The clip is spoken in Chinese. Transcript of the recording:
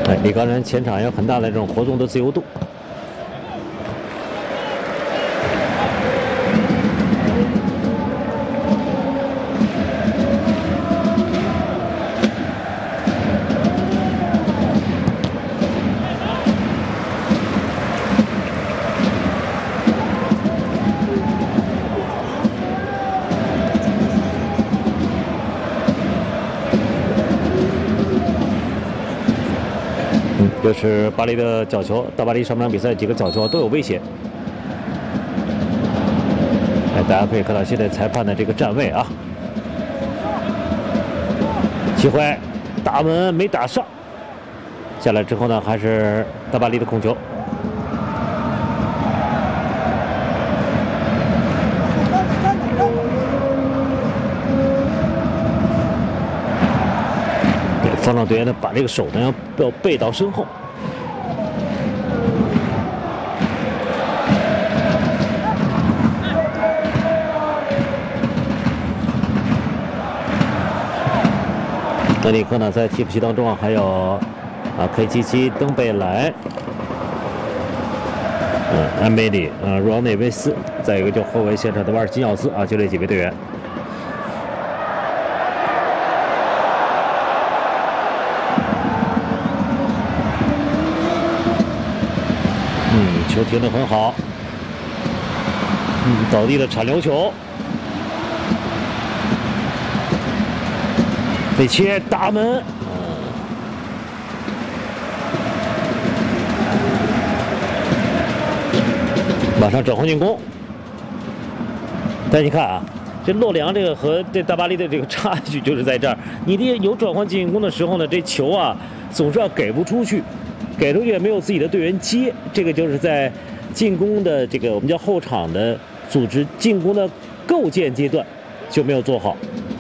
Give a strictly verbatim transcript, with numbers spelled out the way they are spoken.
哎，李高然前场有很大的这种活动的自由度。这是巴黎的角球，大巴黎上半场比赛几个角球都有威胁。哎，大家可以看到现在裁判的这个站位啊，机会，大门没打上，下来之后呢，还是大巴黎的控球。给方丈队员呢，把这个手呢要要背到身后。德里克呢，在替补席当中啊，还有啊 K 七七、登贝莱，嗯，安梅里，啊，若昂内维斯，再一个就后卫现场的瓦尔金奥斯啊，就这几位队员。嗯，球停得很好，嗯，倒地的铲流球。被切大门，马上转换进攻。但你看啊，这洛良这个和这大巴黎的这个差距就是在这儿。你的有转换进攻的时候呢，这球啊总是要给不出去，给出去也没有自己的队员接，这个就是在进攻的这个我们叫后场的组织进攻的构建阶段就没有做好。